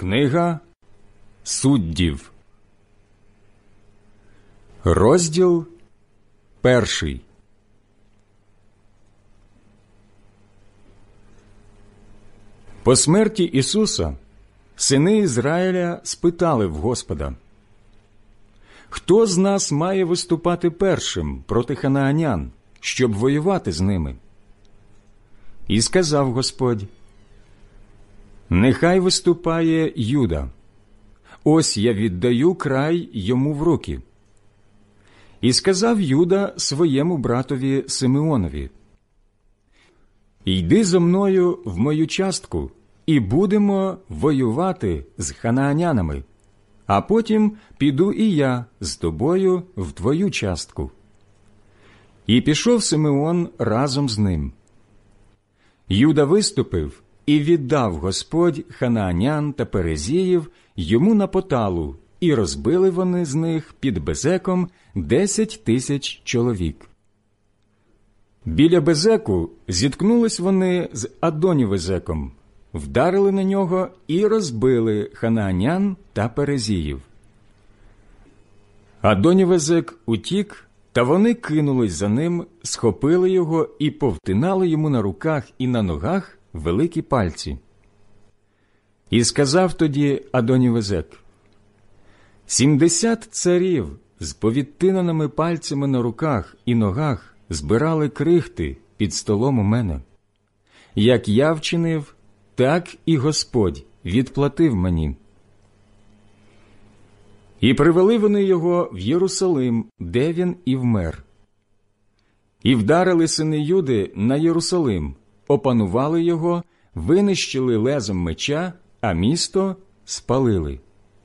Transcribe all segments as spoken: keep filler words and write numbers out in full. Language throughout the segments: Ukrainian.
Книга Суддів, розділ перший. По смерті Ісуса сини Ізраїля спитали в Господа: «Хто з нас має виступати першим проти ханаанян, щоб воювати з ними?» І сказав Господь: «Нехай виступає Юда. Ось я віддаю край йому в руки». І сказав Юда своєму братові Симеонові: «Йди зо мною в мою частку, і будемо воювати з ханаанянами, а потім піду і я з тобою в твою частку». І пішов Симеон разом з ним. Юда виступив, і віддав Господь ханаанян та перезіїв йому на поталу, і розбили вони з них під Безеком десять тисяч чоловік. Біля Безеку зіткнулись вони з Адонівезеком, вдарили на нього і розбили ханаанян та перезіїв. Адонівезек утік, та вони кинулись за ним, схопили його і повтинали йому на руках і на ногах великі пальці. І сказав тоді Адонівезек: «Сімдесят царів з повідтинаними пальцями на руках і ногах збирали крихти під столом у мене. Як я вчинив, так і Господь відплатив мені». І привели вони його в Єрусалим, де він і вмер. І вдарили сини Юди на Єрусалим, опанували його, винищили лезом меча, а місто спалили.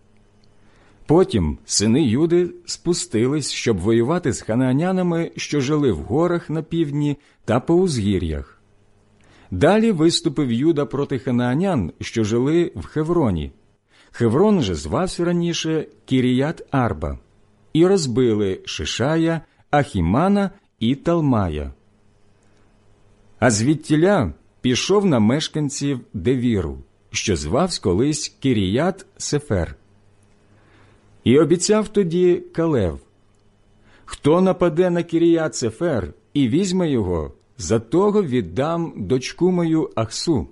Потім сини Юди спустились, щоб воювати з ханаанянами, що жили в горах на півдні та по узгір'ях. Далі виступив Юда проти ханаанян, що жили в Хевроні. Хеврон же звався раніше Кіріят-Арба, і розбили Шишая, Ахімана і Талмая. А звідтіля пішов на мешканців Девіру, що звався колись Кіріят-Сефер. І обіцяв тоді Калев: «Хто нападе на Кіріят-Сефер і візьме його, за того віддам дочку мою Ахсу».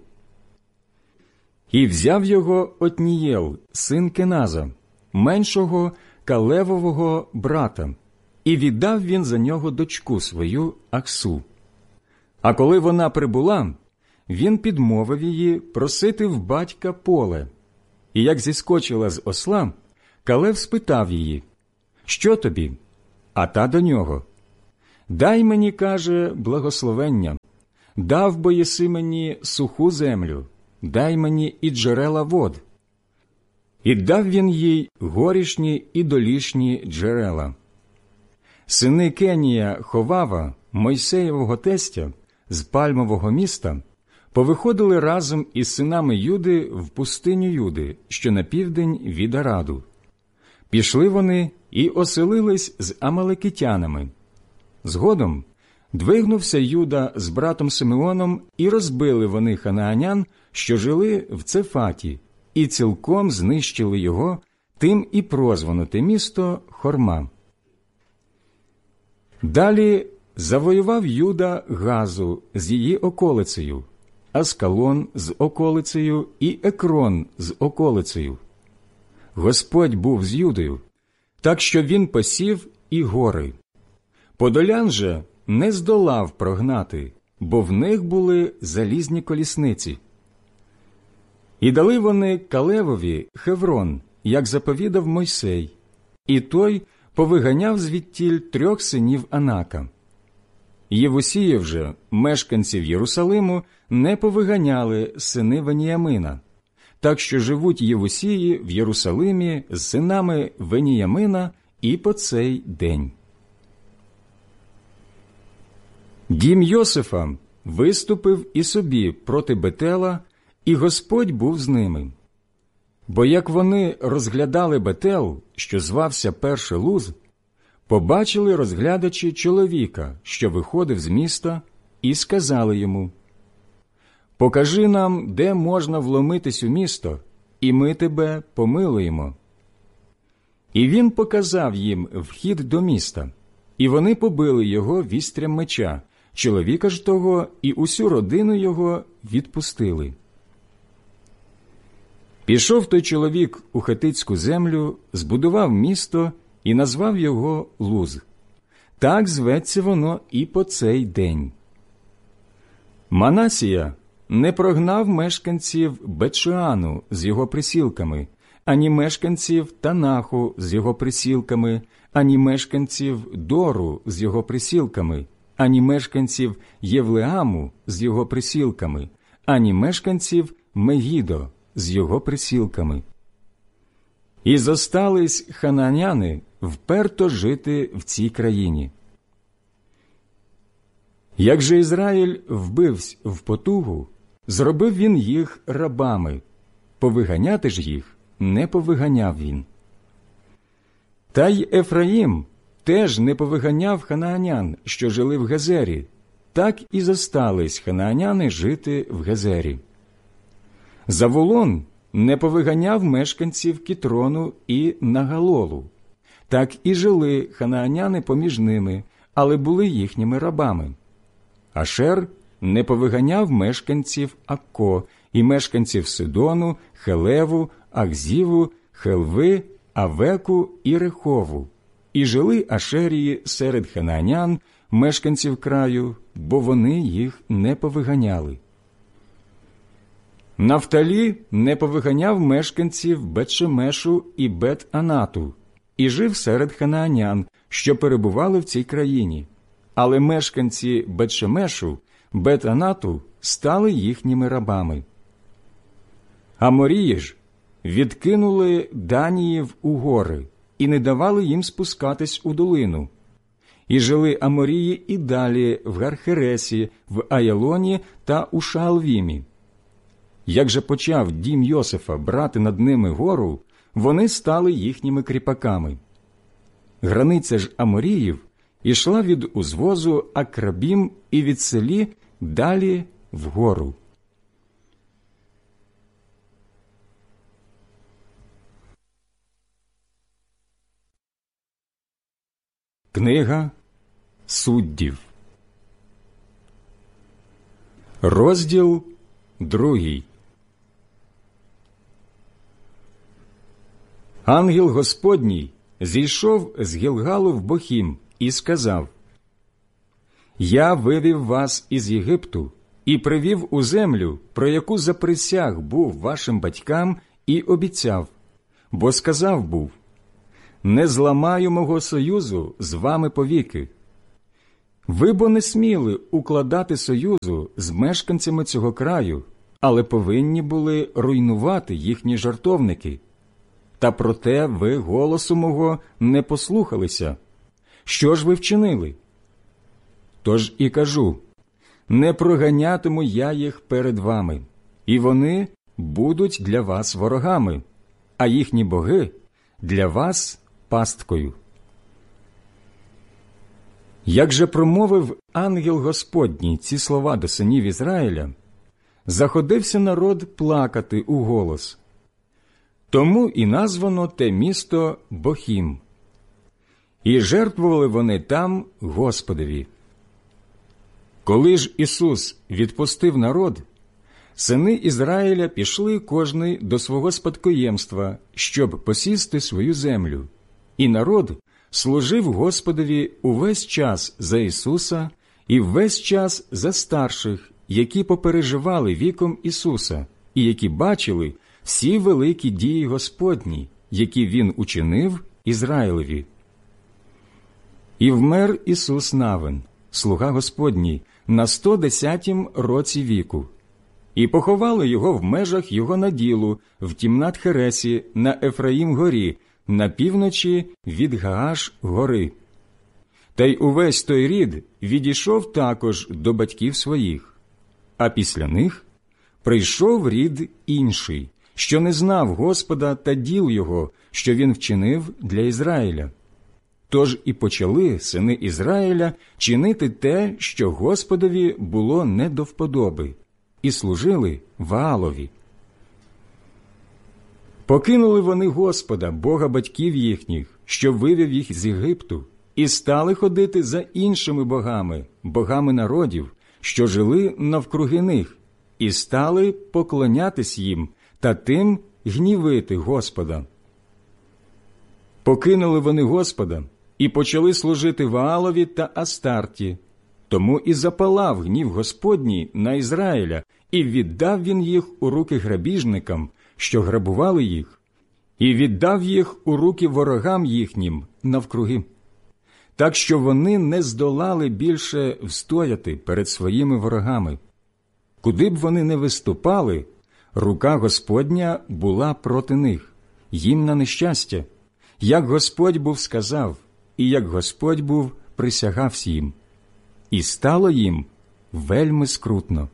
І взяв його Отнієл, син Кеназа, меншого Калевового брата, і віддав він за нього дочку свою Ахсу. А коли вона прибула, він підмовив її просити в батька поле. І як зіскочила з осла, Калев спитав її: «Що тобі?» А та до нього: «Дай мені, каже, благословення, дав бо єси мені суху землю, дай мені і джерела вод». І дав він їй горішні і долішні джерела. Сини Кенія Ховава, Мойсеєвого тестя, з Пальмового міста, повиходили разом із синами Юди в пустиню Юди, що на південь від Араду. Пішли вони і оселились з амалекитянами. Згодом двигнувся Юда з братом Симеоном, і розбили вони ханаанян, що жили в Цефаті, і цілком знищили його, тим і прозвано те місто Хорма. Далі завоював Юда Газу з її околицею, Аскалон з околицею і Екрон з околицею. Господь був з Юдою, так що він посів і гори. Подолян же не здолав прогнати, бо в них були залізні колісниці. І дали вони Калевові Хеврон, як заповідав Мойсей, і той повиганяв звідтіль трьох синів Анака. Євусіїв же, мешканців Єрусалиму, не повиганяли сини Веніямина, так що живуть Євусії в Єрусалимі з синами Веніямина і по цей день. Дім Йосифа виступив і собі проти Бетела, і Господь був з ними. Бо як вони розглядали Бетел, що звався перше Луз, побачили розглядачі чоловіка, що виходив з міста, і сказали йому: «Покажи нам, де можна вломитись у місто, і ми тебе помилуємо». І він показав їм вхід до міста, і вони побили його вістрям меча, чоловіка ж того і усю родину його відпустили. Пішов той чоловік у хетицьку землю, збудував місто і назвав його Луз. Так зветься воно і по цей день. Манасія не прогнав мешканців Бетшеану з його присілками, ані мешканців Танаху з його присілками, ані мешканців Дору з його присілками, ані мешканців Євлеаму з його присілками, ані мешканців Мегідо з його присілками. І зостались хананяни вперто жити в цій країні. Як же Ізраїль вбивсь в потугу, зробив він їх рабами, повиганяти ж їх не повиганяв він. Та й Ефраїм теж не повиганяв ханаанян, що жили в Гезері, так і зостались ханааняни жити в Гезері. Заволон не повиганяв мешканців Кітрону і Нагалолу, так і жили ханааняни поміж ними, але були їхніми рабами. Ашер не повиганяв мешканців Акко і мешканців Сидону, Хелеву, Ахзіву, Хелви, Авеку і Рехову, і жили Ашерії серед ханаанян, мешканців краю, бо вони їх не повиганяли. Нафталі не повиганяв мешканців Бет-Шемешу і Бет-Анату, і жив серед ханаанян, що перебували в цій країні. Але мешканці Бет-Шемешу, Бет-Анату стали їхніми рабами. Аморії ж відкинули Даніїв у гори і не давали їм спускатись у долину. І жили Аморії і далі в Гархересі, в Аялоні та у Шаалвімі. Як же почав дім Йосифа брати над ними гору, вони стали їхніми кріпаками. Границя ж Аморіїв ішла від узвозу Акрабім і від селі далі вгору. Книга Суддів, розділ другий. Ангел Господній зійшов з Гілгалу в Бохім і сказав: «Я вивів вас із Єгипту і привів у землю, про яку заприсяг був вашим батькам і обіцяв, бо сказав був: не зламаю мого союзу з вами повіки. Ви бо не сміли укладати союзу з мешканцями цього краю, але повинні були руйнувати їхні жартовники. Та проте ви голосу мого не послухалися. Що ж ви вчинили? Тож і кажу, не проганятиму я їх перед вами, і вони будуть для вас ворогами, а їхні боги для вас пасткою». Як же промовив ангел Господній ці слова до синів Ізраїля, заходився народ плакати у голос. Тому і названо те місто Бохім. І жертвували вони там Господові. Коли ж Ісус відпустив народ, сини Ізраїля пішли кожний до свого спадкоємства, щоб посісти свою землю. І народ служив Господові увесь час за Ісуса і весь час за старших, які попереживали віком Ісуса і які бачили всі великі дії Господні, які Він учинив Ізраїлеві. І вмер Ісус Навин, слуга Господній, на сто десятім році віку. І поховали його в межах його наділу, в Тімнат-Хересі на Ефраїм-горі, на півночі від Гааш-гори. Та й увесь той рід відійшов також до батьків своїх. А після них прийшов рід інший, що не знав Господа та діл його, що він вчинив для Ізраїля. Тож і почали сини Ізраїля чинити те, що Господові було не до вподоби, і служили Ваалові. Покинули вони Господа, Бога батьків їхніх, що вивів їх з Єгипту, і стали ходити за іншими богами, богами народів, що жили навкруги них, і стали поклонятись їм та тим гнівити Господа. Покинули вони Господа і почали служити Ваалові та Астарті. Тому і запалав гнів Господній на Ізраїля, і віддав він їх у руки грабіжникам, що грабували їх, і віддав їх у руки ворогам їхнім навкруги, так що вони не здолали більше встояти перед своїми ворогами. Куди б вони не виступали, рука Господня була проти них, їм на нещастя, як Господь був сказав, і як Господь був присягався їм. І стало їм вельми скрутно.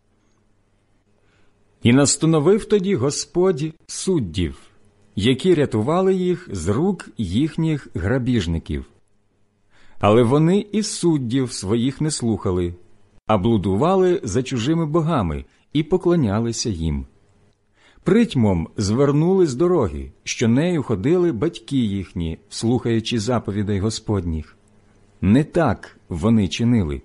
І настановив тоді Господь суддів, які рятували їх з рук їхніх грабіжників. Але вони і суддів своїх не слухали, а блудували за чужими богами і поклонялися їм. Притьмом звернули з дороги, що нею ходили батьки їхні, слухаючи заповідей Господніх. Не так вони чинили.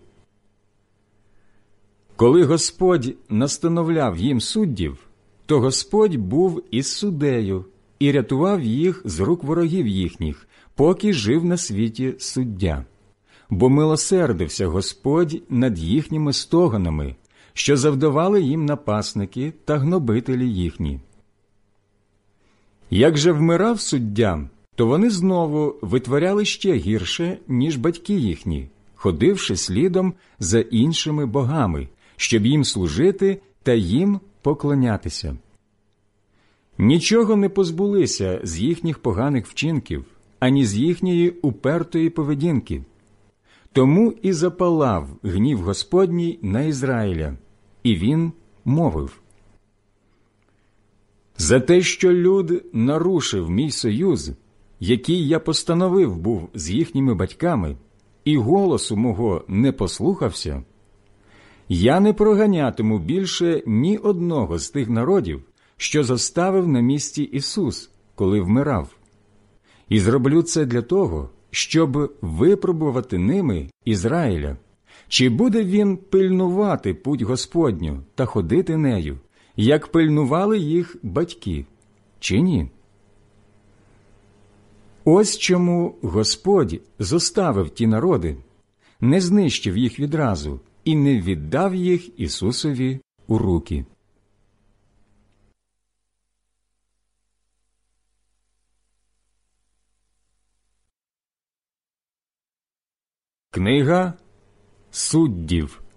Коли Господь настановляв їм суддів, то Господь був із суддею і рятував їх з рук ворогів їхніх, поки жив на світі суддя. Бо милосердився Господь над їхніми стогонами, що завдавали їм напасники та гнобителі їхні. Як же вмирав суддя, то вони знову витворяли ще гірше, ніж батьки їхні, ходивши слідом за іншими богами, щоб їм служити та їм поклонятися. Нічого не позбулися з їхніх поганих вчинків, ані з їхньої упертої поведінки. Тому і запалав гнів Господній на Ізраїля, і він мовив: «За те, що люд нарушив мій союз, який я постановив був з їхніми батьками, і голосу мого не послухався, я не проганятиму більше ні одного з тих народів, що заставив на місці Ісус, коли вмирав. І зроблю це для того, щоб випробувати ними Ізраїля, чи буде він пильнувати путь Господню та ходити нею, як пильнували їх батьки, чи ні? Ось чому Господь зоставив ті народи, не знищив їх відразу і не віддав їх Ісусові у руки». Книга Суддів.